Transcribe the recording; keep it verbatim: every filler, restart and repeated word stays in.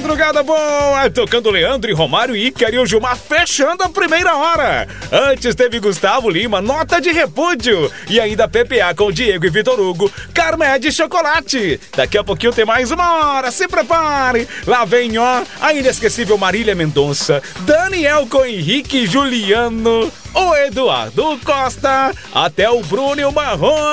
madrugada boa, tocando Leandro e Romário, Ícaro e o Gilmar, fechando a primeira hora. Antes teve Gustavo Lima, Nota de Repúdio, e ainda P P A com Diego e Vitor Hugo, Carmé de Chocolate. Daqui a pouquinho tem mais uma hora, se prepare. Lá vem, ó, a inesquecível Marília Mendonça, Daniel com Henrique e Juliano, o Eduardo Costa, até o Bruno e o Marrom.